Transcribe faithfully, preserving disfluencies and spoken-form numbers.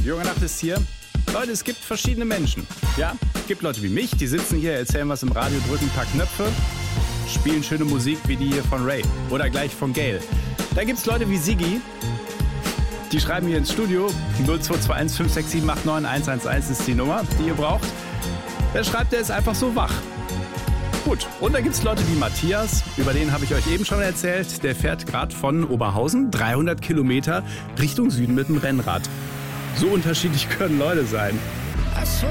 Junge Nacht ist hier. Leute, es gibt verschiedene Menschen. Ja, es gibt Leute wie mich, die sitzen hier, erzählen was im Radio, drücken ein paar Knöpfe, spielen schöne Musik wie die hier von Ray oder gleich von Gail. Dann gibt es Leute wie Siggi, die schreiben hier ins Studio. null zwei zwei eins fünf sechs sieben acht neun eins eins eins ist die Nummer, die ihr braucht. Der schreibt, der ist einfach so wach. Gut, und dann gibt es Leute wie Matthias, über den habe ich euch eben schon erzählt. Der fährt gerade von Oberhausen dreihundert Kilometer Richtung Süden mit dem Rennrad. So unterschiedlich können Leute sein.